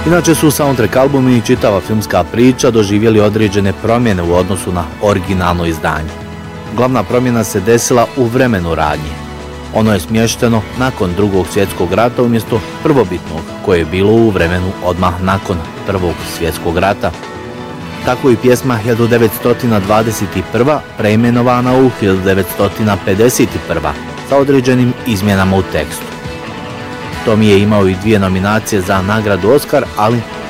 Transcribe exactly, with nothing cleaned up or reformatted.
Inače su soundtrack albumi i čitava filmska priča doživjeli određene promjene u odnosu na originalno izdanje. Glavna promjena se desila u vremenu radnje. Ono je smješteno nakon Drugog svjetskog rata umjesto prvobitnog koje je bilo u vremenu odmah nakon Prvog svjetskog rata. Tako i pjesma hiljadu devetsto dvadeset prva preimenovana u hiljadu devetsto pedeset prva sa određenim izmjenama u tekstu. Tom je imao i dvije nominacije za nagradu Oscar, ali